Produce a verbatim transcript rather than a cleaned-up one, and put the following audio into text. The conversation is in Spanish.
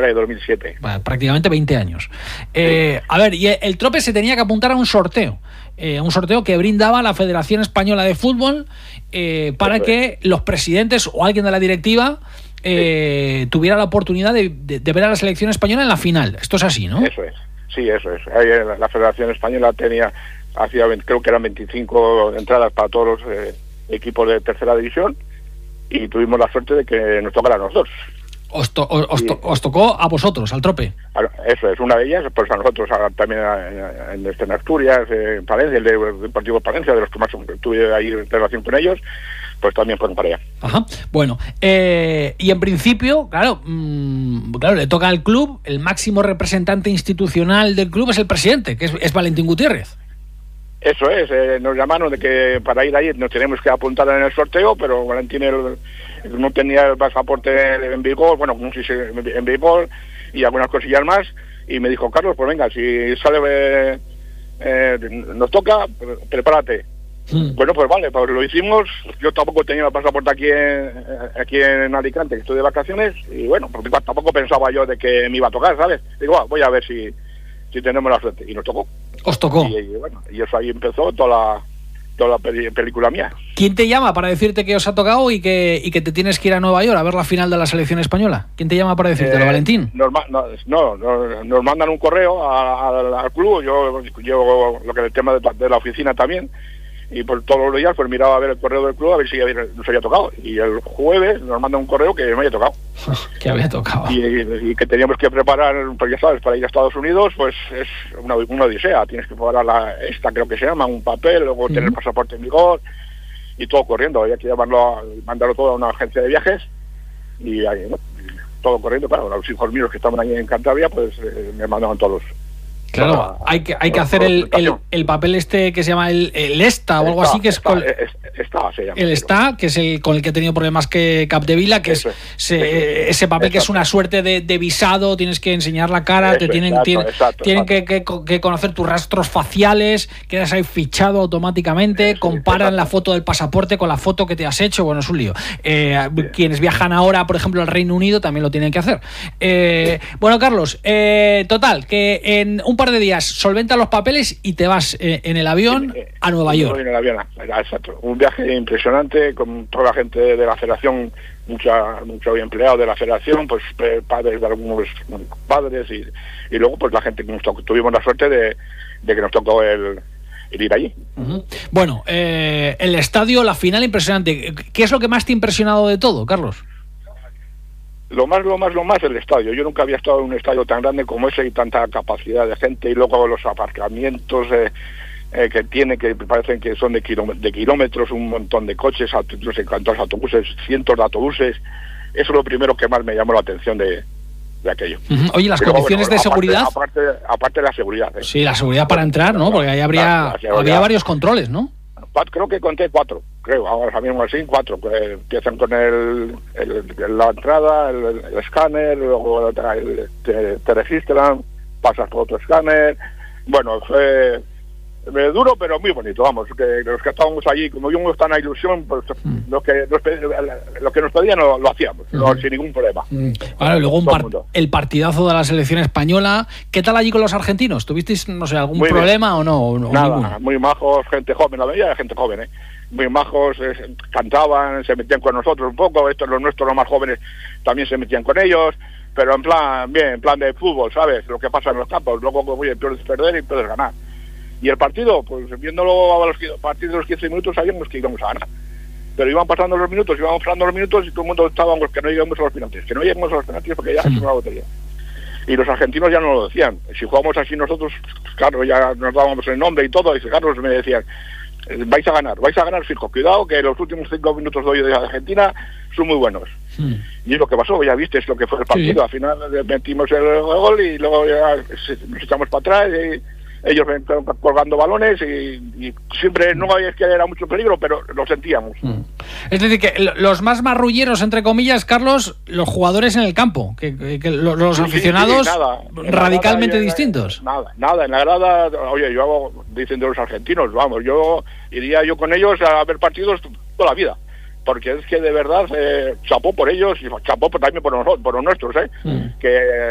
por ahí, dos mil siete. Bueno, prácticamente veinte años. Eh, sí. A ver, y el Trope se tenía que apuntar a un sorteo. Eh, un sorteo que brindaba la Federación Española de Fútbol eh, para Eso que es. los presidentes o alguien de la directiva eh, sí. tuviera la oportunidad de, de, de ver a la selección española en la final. Esto es así, ¿no? Eso es, sí, eso es. Ahí la Federación Española tenía, hacía, creo que eran veinticinco entradas para todos los eh, equipos de tercera división, y tuvimos la suerte de que nos tocara a nosotros. Os, to, os, y, to, os tocó a vosotros, al Trope. Eso es, una de ellas, pues a nosotros, a, también a, en, en Asturias, en Palencia, el Deportivo Palencia, de los que más tuve ahí relación con ellos, pues también fueron para allá. Ajá, bueno, eh, y en principio, claro, mmm, claro, le toca al club, el máximo representante institucional del club es el presidente, que es, es Valentín Gutiérrez. Eso es, eh, nos llamaron de que para ir ahí nos teníamos que apuntar en el sorteo, pero Valentín el, no tenía el pasaporte en vigor, bueno, no sé si en vigor, y algunas cosillas más, y me dijo, Carlos, pues venga, si sale, eh, eh, nos toca, prepárate. Mm. Bueno, pues vale, pues lo hicimos. Yo tampoco tenía el pasaporte aquí en, aquí en Alicante, que estoy de vacaciones, y bueno, pues tampoco pensaba yo de que me iba a tocar, ¿sabes? Digo, ah, voy a ver si, si tenemos la suerte, y nos tocó. Os tocó. Y, y bueno, y eso ahí empezó toda la, toda la peli, película mía. ¿Quién te llama para decirte que os ha tocado y que, y que te tienes que ir a Nueva York a ver la final de la selección española? ¿Quién te llama para decírtelo, eh, Valentín? Nos, no, no, no, nos mandan un correo a, a, al club, yo llevo lo que es el tema de, de la oficina también, y por todos los días pues miraba a ver el correo del club a ver si había, nos había tocado, y el jueves nos mandan un correo que me había tocado. Que había tocado. Y, y, y que teníamos que preparar, pues ya sabes, para ir a Estados Unidos, pues es una, una odisea. Tienes que preparar la, esta, creo que se llama, un papel, luego uh-huh. tener el pasaporte en vigor, y todo corriendo. Había que llevarlo, a, mandarlo todo a una agencia de viajes, y ahí, ¿no? todo corriendo. Claro, los hijos míos que estaban ahí en Cantabria, pues eh, me mandaban todos los... Claro, a, hay que hay que hacer el, el, el papel este que se llama el, el ESTA o algo está, así, que es está, con, está, se llama, el ESTA, que es el con el que he tenido problemas que Capdevila, que es, es se, ese papel que es una suerte de, de visado, tienes que enseñar la cara, eso, te tienen, exacto, tienen, exacto, tienen exacto. Que, que, que conocer tus rastros faciales, quedas ahí fichado automáticamente, sí, comparan exacto. la foto del pasaporte con la foto que te has hecho, bueno, es un lío. Eh, sí. Quienes viajan ahora, por ejemplo, al Reino Unido también lo tienen que hacer. Eh, sí. Bueno, Carlos, eh, total, que en un par de días solventa los papeles y te vas eh, en el avión eh, a Nueva York. En el avión, exacto. Un viaje impresionante con toda la gente de la federación, mucha mucho empleado de la federación, pues padres de algunos padres y, y luego pues la gente que nos tocó, tuvimos la suerte de, de que nos tocó el, el ir allí. Uh-huh. Bueno, eh, el estadio, la final impresionante. ¿Qué es lo que más te ha impresionado de todo, Carlos? Lo más, lo más, lo más el estadio. Yo nunca había estado en un estadio tan grande como ese y tanta capacidad de gente, y luego los aparcamientos eh, eh, que tiene, que parecen que son de, kilómetros, de kilómetros, un montón de coches, no sé cuántos autobuses, cientos de autobuses. Eso es lo primero que más me llamó la atención de, de aquello. Uh-huh. Oye, las Pero, condiciones bueno, de aparte, seguridad... Aparte, aparte de la seguidad. ¿eh? Sí, la seguridad para entrar, ¿no? Porque ahí habría, había varios controles, ¿no? Creo que conté cuatro, creo, ahora mismo así, cuatro. Eh, empiezan con el, el, la entrada, el, el escáner, luego el, te, te registran, pasas por otro escáner. Bueno, fue eh, duro, pero muy bonito, vamos, que los que estábamos allí, como vimos tanta ilusión, pues mm. lo, que nos, lo que nos pedían lo, lo hacíamos, mm. no, sin ningún problema. Mm. Bueno, luego un par, el partidazo de la selección española. ¿Qué tal allí con los argentinos? ¿Tuvisteis, no sé, algún muy problema bien. o no? O Nada, ninguno? Muy majos, gente joven, la mayoría de gente joven, ¿eh? Muy majos, eh, cantaban, se metían con nosotros un poco, estos los nuestros, los más jóvenes, también se metían con ellos, pero en plan, bien, en plan de fútbol, ¿sabes? Lo que pasa en los campos, luego, oye, puedes perder y puedes ganar. Y el partido, pues viéndolo a los a partir de los quince minutos sabíamos que íbamos a ganar. Pero iban pasando los minutos, íbamos pasando los minutos y todo el mundo estábamos que no íbamos a los penaltis, que no íbamos a los penaltis porque ya es una lotería. Y los argentinos ya no lo decían. Si jugamos así nosotros, claro, ya nos dábamos el nombre y todo, y Carlos me decían, vais a ganar, vais a ganar, fijo, cuidado que los últimos cinco minutos de hoy de Argentina son muy buenos. Sí. Y es lo que pasó, ya viste, es lo que fue el partido. Sí. Al final metimos el gol y luego ya nos echamos para atrás y ellos ven colgando balones y, y siempre no había que era mucho peligro, pero lo sentíamos. Mm. Es decir, que los más marrulleros, entre comillas, Carlos, los jugadores en el campo, que, que, que los, los sí, aficionados sí, sí, nada. radicalmente grada, distintos. Nada, nada, en la grada, oye, yo hago, dicen de los argentinos, vamos, yo iría yo con ellos a ver partidos toda la vida. Porque es que de verdad, eh, chapó por ellos y chapó también por nosotros, por los nuestros, ¿eh? Mm. Que